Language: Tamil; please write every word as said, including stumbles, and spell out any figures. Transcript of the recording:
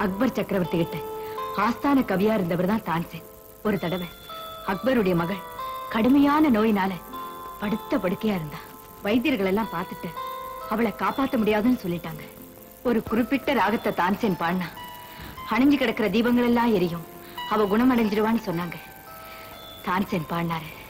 அக்பர் சக்கரவர்த்தி கிட்ட ஆஸ்தான கவியா இருந்தவர் தான் தான்சேன். ஒரு தடவை அக்பருடைய மகள் கடுமையான நோயினால படுத்த படுக்கையா இருந்தா. வைத்தியர்கள் எல்லாம் பார்த்துட்டு அவளை காப்பாற்ற முடியாதுன்னு சொல்லிட்டாங்க. ஒரு குறிப்பிட்ட ராகத்தை தான்சேன் பாடினா அணிஞ்சு கிடக்கிற தீபங்கள் எல்லாம் எரியும், அவ குணமடைஞ்சிடுவான்னு சொன்னாங்க. தான்சேன் பாடினாரு.